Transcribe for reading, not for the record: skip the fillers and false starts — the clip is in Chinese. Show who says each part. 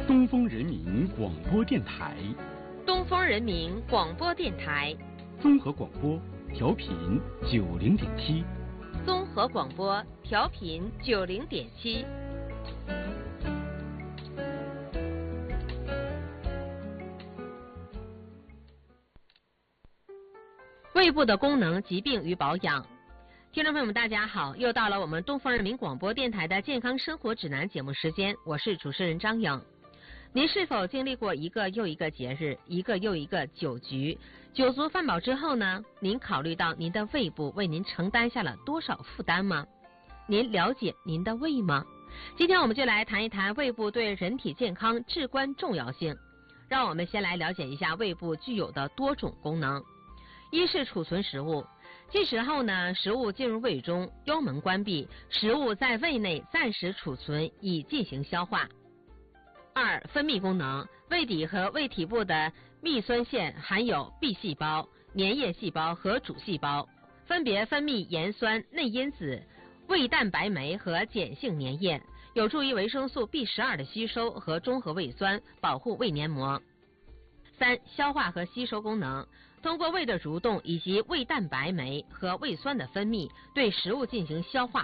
Speaker 1: 东风人民广播电台，
Speaker 2: 东风人民广播电台，
Speaker 1: 综合广播，调频90.7，
Speaker 2: 综合广播，调频90.7。胃部的功能、疾病与保养。听众朋友们，大家好，又到了我们东风人民广播电台的健康生活指南节目时间，我是主持人张颖。您是否经历过一个又一个节日，一个又一个酒局？酒足饭饱之后呢，您考虑到您的胃部为您承担下了多少负担吗？您了解您的胃吗？今天我们就来谈一谈胃部对人体健康至关重要性。让我们先来了解一下胃部具有的多种功能。一是储存食物，进食后呢，食物进入胃中，幽门关闭，食物在胃内暂时储存以进行消化。二、分泌功能，胃底和胃体部的泌酸腺含有 B 细胞、粘液细胞和主细胞，分别分泌盐酸、内因子、胃蛋白酶和碱性粘液，有助于维生素 B12 的吸收和中和胃酸，保护胃黏膜。三、消化和吸收功能，通过胃的蠕动以及胃蛋白酶和胃酸的分泌，对食物进行消化